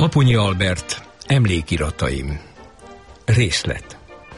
Aponyi Albert emlékirataim. Részlet.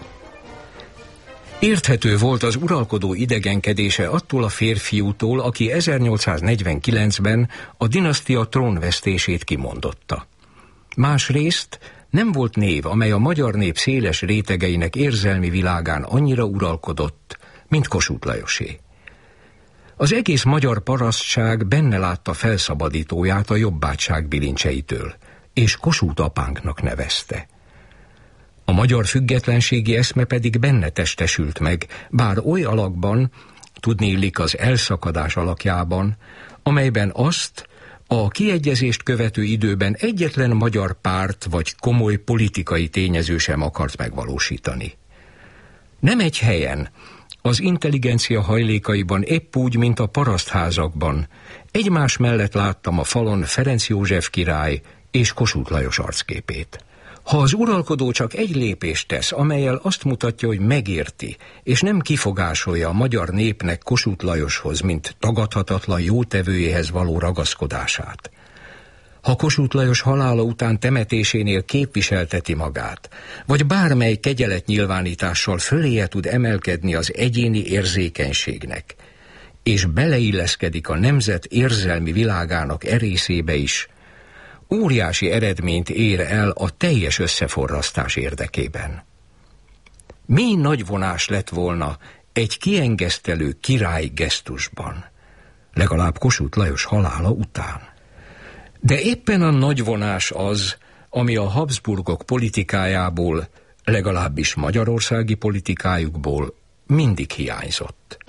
Érthető volt az uralkodó idegenkedése attól a férfiútól, aki 1849-ben a dinasztia trónvesztését kimondotta. Másrészt nem volt név, amely a magyar nép széles rétegeinek érzelmi világán annyira uralkodott, mint Kossuth Lajosé. Az egész magyar parasztság benne látta felszabadítóját a jobbátság bilincseitől, és Kossuth apánknak nevezte. A magyar függetlenségi eszme pedig benne testesült meg, bár oly alakban, tudniillik az elszakadás alakjában, amelyben azt a kiegyezést követő időben egyetlen magyar párt vagy komoly politikai tényező sem akart megvalósítani. Nem egy helyen, az intelligencia hajlékaiban épp úgy, mint a parasztházakban, egymás mellett láttam a falon Ferenc József király és Kossuth Lajos arcképét. Ha az uralkodó csak egy lépést tesz, amellyel azt mutatja, hogy megérti, és nem kifogásolja a magyar népnek Kossuth Lajoshoz, mint tagadhatatlan jótevőjéhez való ragaszkodását. Ha Kossuth Lajos halála után temetésénél képviselteti magát, vagy bármely kegyeletnyilvánítással föléje tud emelkedni az egyéni érzékenységnek, és beleilleszkedik a nemzet érzelmi világának erészébe is, óriási eredményt ér el a teljes összeforrasztás érdekében. Mi nagy vonás lett volna egy kiengesztelő király gesztusban, legalább Kossuth Lajos halála után. De éppen a nagy vonás az, ami a Habsburgok politikájából, legalábbis magyarországi politikájukból mindig hiányzott.